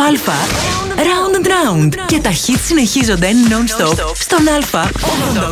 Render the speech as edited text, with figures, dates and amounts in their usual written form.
Round and Round. Και τα hits συνεχίζονται non-stop στον Α88.